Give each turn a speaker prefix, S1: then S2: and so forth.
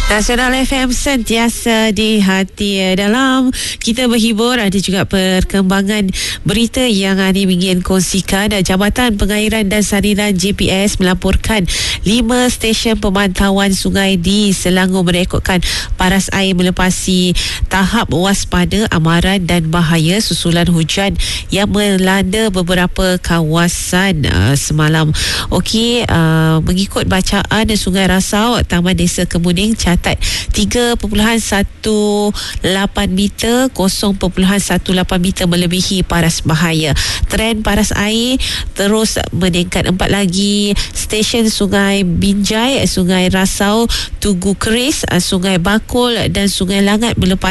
S1: Nasional FM sentiasa di hati dalam. Kita berhibur, ada juga perkembangan berita yang Ani ingin kongsikan. Jabatan Pengairan dan Saliran JPS melaporkan 5 stesen pemantauan sungai di Selangor merekodkan paras air melepasi tahap waspada amaran dan bahaya susulan hujan yang melanda beberapa kawasan semalam. Okey, mengikut bacaan Sungai Rasau, Taman Desa Kemuning catat 3.18 meter, 0.18 meter melebihi paras bahaya. Trend paras air terus meningkat. 4 lagi stesen Sungai Binjai, Sungai Rasau, Tugu Keris, Sungai Bakul dan Sungai Langat melepasi